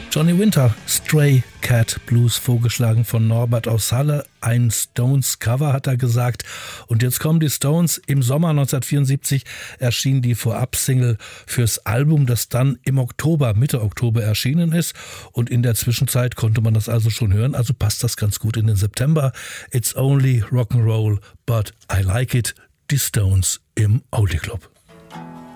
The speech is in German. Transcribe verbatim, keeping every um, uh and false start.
Johnny Winter, Stray Cat Blues, vorgeschlagen von Norbert aus Halle. Ein Stones-Cover, hat er gesagt. Und jetzt kommen die Stones. Im Sommer neunzehnhundertvierundsiebzig erschien die Vorab-Single fürs Album, das dann im Oktober, Mitte Oktober erschienen ist. Und in der Zwischenzeit konnte man das also schon hören. Also passt das ganz gut in den September. It's only Rock'n'Roll, but I like it. Die Stones im Oldie Club.